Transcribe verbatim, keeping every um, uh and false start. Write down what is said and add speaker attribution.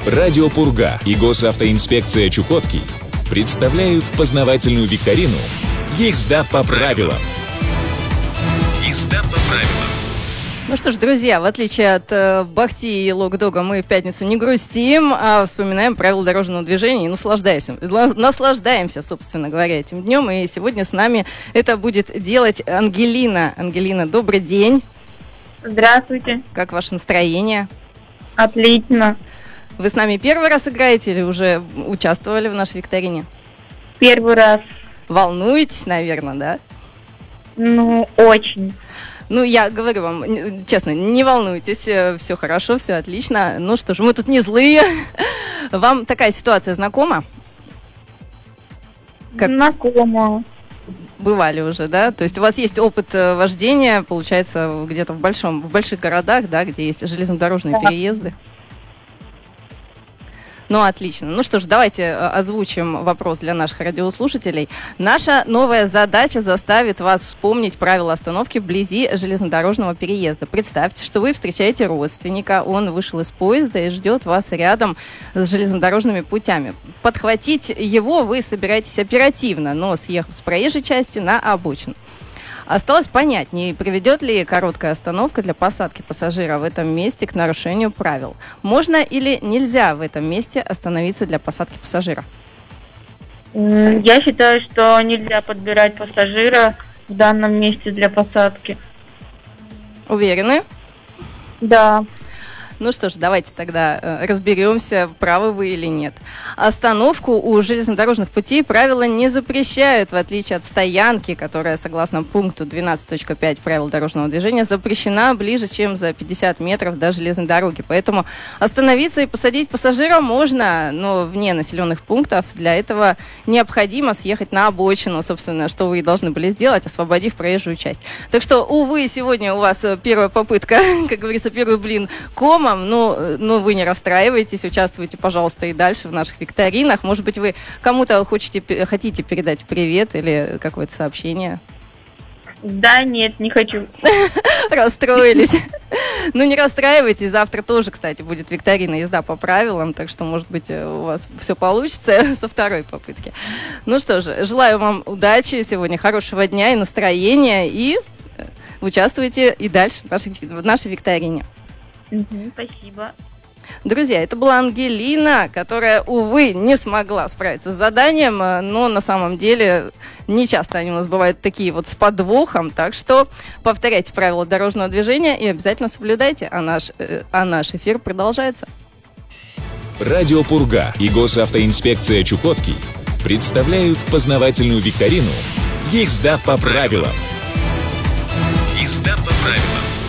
Speaker 1: Радио Пурга и госавтоинспекция Чукотки представляют познавательную викторину «Езда по правилам». Езда по правилам.
Speaker 2: Ну что ж, друзья, в отличие от э, Бахти и Локдога, мы в пятницу не грустим, а вспоминаем правила дорожного движения и наслаждаемся, наслаждаемся, собственно говоря, этим днем. И сегодня с нами это будет делать Ангелина. Ангелина, добрый день.
Speaker 3: Здравствуйте.
Speaker 2: Как ваше настроение?
Speaker 3: Отлично.
Speaker 2: Вы с нами первый раз играете или уже участвовали в нашей викторине?
Speaker 3: Первый раз.
Speaker 2: Волнуетесь, наверное, да?
Speaker 3: Ну, очень.
Speaker 2: Ну, я говорю вам, честно, не волнуйтесь, все хорошо, все отлично. Ну что ж, мы тут не злые. Вам такая ситуация знакома?
Speaker 3: Как... Знакома.
Speaker 2: Бывали уже, да? То есть у вас есть опыт вождения, получается, где-то в большом, в больших городах, да, где есть железнодорожные да. переезды? Ну, отлично. Ну что ж, давайте озвучим вопрос для наших радиослушателей. Наша новая задача заставит вас вспомнить правила остановки вблизи железнодорожного переезда. Представьте, что вы встречаете родственника, он вышел из поезда и ждет вас рядом с железнодорожными путями. Подхватить его вы собираетесь оперативно, но съехав с проезжей части на обочину. Осталось понять, не приведет ли короткая остановка для посадки пассажира в этом месте к нарушению правил. Можно или нельзя в этом месте остановиться для посадки пассажира?
Speaker 3: Я считаю, что нельзя подбирать пассажира в данном месте для посадки.
Speaker 2: Уверены?
Speaker 3: Да.
Speaker 2: Ну что ж, давайте тогда э, разберемся, правы вы или нет. Остановку у железнодорожных путей правила не запрещают, в отличие от стоянки, которая, согласно пункту двенадцать точка пять правил дорожного движения, запрещена ближе, чем за пятьдесят метров до железной дороги. Поэтому остановиться и посадить пассажира можно, но вне населенных пунктов. Для этого необходимо съехать на обочину, собственно, что вы и должны были сделать, освободив проезжую часть. Так что, увы, сегодня у вас первая попытка, как говорится, первый блин комом. Ну, ну, вы не расстраивайтесь, участвуйте, пожалуйста, и дальше в наших викторинах. Может быть, вы кому-то хотите, хотите передать привет или какое-то сообщение?
Speaker 3: Да, нет, не хочу.
Speaker 2: Расстроились. Ну, не расстраивайтесь, завтра тоже, кстати, будет викторина «Езда по правилам», так что, может быть, у вас все получится со второй попытки. Ну что же, желаю вам удачи сегодня, хорошего дня и настроения, и участвуйте и дальше в нашей, в нашей викторине.
Speaker 3: Спасибо.
Speaker 2: Друзья, это была Ангелина, которая, увы, не смогла справиться с заданием, но на самом деле не часто они у нас бывают такие вот с подвохом, так что повторяйте правила дорожного движения и обязательно соблюдайте, а наш, а наш эфир продолжается.
Speaker 1: Радио Пурга и госавтоинспекция Чукотки представляют познавательную викторину «Езда по правилам». Езда по правилам.